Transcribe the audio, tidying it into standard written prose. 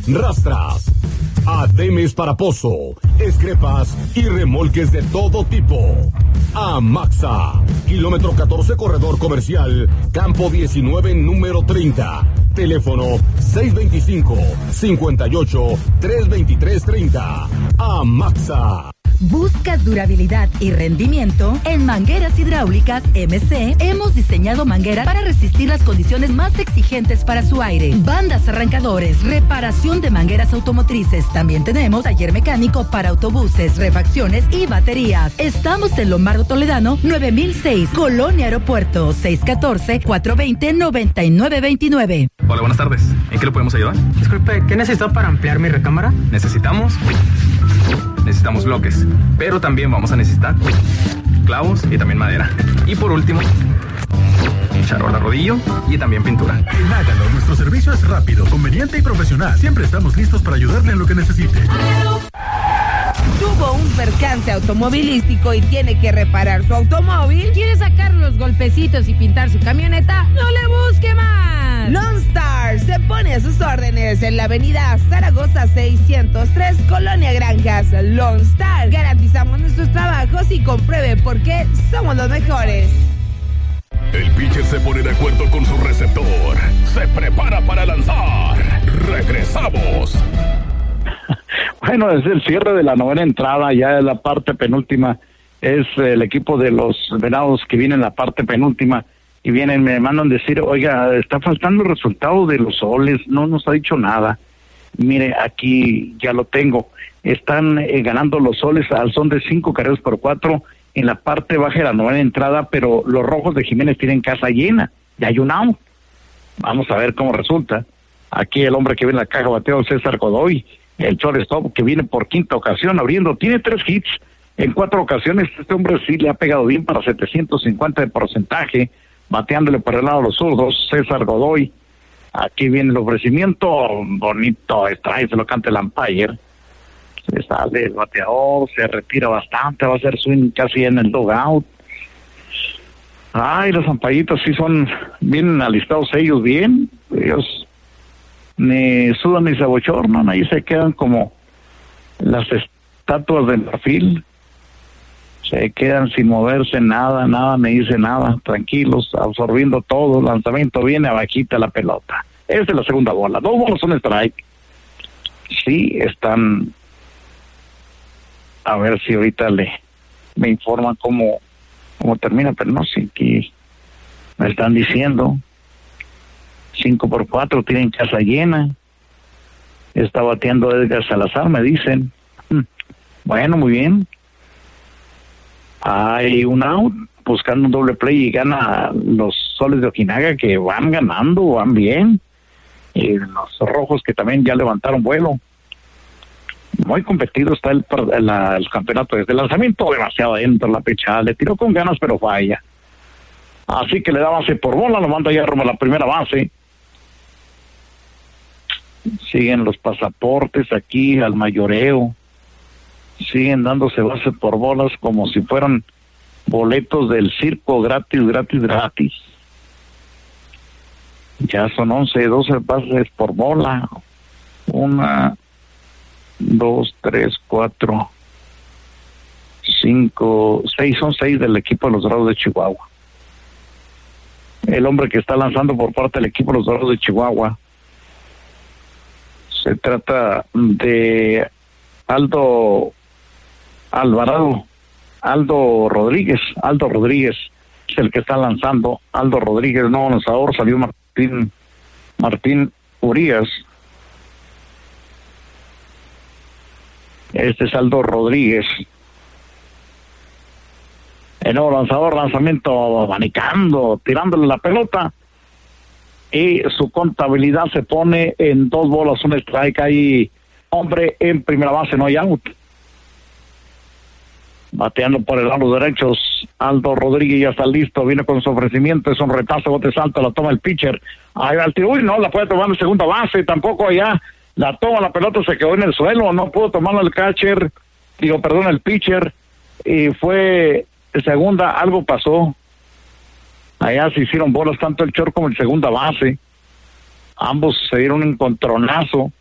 rastras, ademes para pozo, escrepas y remolques de todo tipo. Amaxa, kilómetro 14, corredor comercial, campo 19, número 30. Teléfono 625-58-323-30. Amaxa. ¿Buscas durabilidad y rendimiento? En Mangueras Hidráulicas MC hemos diseñado mangueras para resistir las condiciones más exigentes para su aire. Bandas, arrancadores, reparación de mangueras automotrices. También tenemos taller mecánico para autobuses, refacciones y baterías. Estamos en Lombardo Toledano, 9006, Colonia Aeropuerto, 614-420-9929. Hola, buenas tardes. ¿En qué le podemos ayudar? Disculpe, ¿qué necesito para ampliar mi recámara? Necesitamos bloques, pero también vamos a necesitar clavos y también madera. Y por último, charola rodillo y también pintura. En Hágalo, nuestro servicio es rápido, conveniente y profesional. Siempre estamos listos para ayudarle en lo que necesite. Tuvo un percance automovilístico y tiene que reparar su automóvil. ¿Quiere sacar los golpecitos y pintar su camioneta? ¡No le busque más! Lone Star se pone a sus órdenes en la avenida Zaragoza 603, Colonia Granjas. Lone Star, garantizamos nuestros trabajos y compruebe por qué somos los mejores. El pitcher se pone de acuerdo con su receptor. Se prepara para lanzar. Regresamos. Bueno, es el cierre de la novena entrada, ya la parte penúltima. Es el equipo de los Venados que viene en la parte penúltima y vienen, me mandan decir, oiga, está faltando el resultado de los Soles, no nos ha dicho nada. Mire, aquí ya lo tengo. Están ganando los Soles al son de 5-4 en la parte baja de la novena entrada, pero los Rojos de Jiménez tienen casa llena, ya hay un out. Vamos a ver cómo resulta. Aquí el hombre que viene en la caja bateo, César Godoy, el shortstop que viene por quinta ocasión abriendo, tiene 3 hits en 4 ocasiones. Este hombre sí le ha pegado bien para 750 de porcentaje, bateándole por el lado de los zurdos, César Godoy. Aquí viene el ofrecimiento, bonito strike, se lo canta el umpire. Se sale el bateador, se retira bastante, va a hacer swing casi en el dugout. Ay, los ampallitos sí vienen alistados ellos bien, ellos ni sudan ni se abochornan, ahí se quedan como las estatuas del marfil, se quedan sin moverse, nada me dice nada, tranquilos, absorbiendo todo, lanzamiento viene, abajita la pelota. Esa es la segunda bola, 2 bolas, un strike. Sí, están, a ver si ahorita me informan cómo termina, pero no sé, aquí me están diciendo 5-4, tienen casa llena, está bateando Edgar Salazar, me dicen. Bueno, muy bien, hay un out, buscando un doble play y gana los Soles de Ojinaga, que van ganando, van bien, y los Rojos que también ya levantaron vuelo. Muy competido está el campeonato. Desde el lanzamiento demasiado adentro, la pecha le tiró con ganas pero falla, así que le da base por bola, lo manda ya rumbo a la primera base. Siguen los pasaportes aquí al mayoreo, siguen dándose base por bolas como si fueran boletos del circo, gratis. Ya son 11-12 bases por bola. 1, 2, 3, 4, 5, 6, son 6 del equipo de los Dorados de Chihuahua. El hombre que está lanzando por parte del equipo de los Dorados de Chihuahua, se trata de Aldo Rodríguez es el que está lanzando. Aldo Rodríguez, no lanzador, salió Martín Urias. Este es Aldo Rodríguez. El nuevo lanzador, lanzamiento abanicando, tirándole la pelota. Y su contabilidad se pone en 2 bolas, un strike. Hay hombre en primera base, no hay out. Bateando por el lado derecho, Aldo Rodríguez ya está listo, viene con su ofrecimiento, es un retazo, bote salto, la toma el pitcher. Ahí va el tiro, no la puede tomar en segunda base, tampoco allá. La toma, la pelota se quedó en el suelo, no pudo tomarla el pitcher, y fue segunda, algo pasó. Allá se hicieron bolas tanto el short como el segunda base. Ambos se dieron un encontronazo.